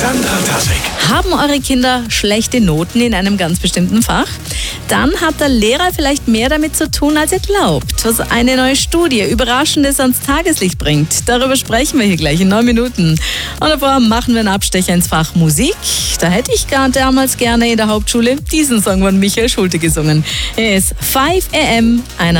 Sandra Tassek. Haben eure Kinder schlechte Noten in einem ganz bestimmten Fach? Dann hat der Lehrer vielleicht mehr damit zu tun, als ihr glaubt. Was eine neue Studie Überraschendes ans Tageslicht bringt. Darüber sprechen wir hier gleich in 9 Minuten. Und davor machen wir einen Abstecher ins Fach Musik. Da hätte ich damals gerne in der Hauptschule diesen Song von Michael Schulte gesungen. Er ist 5 AM, einer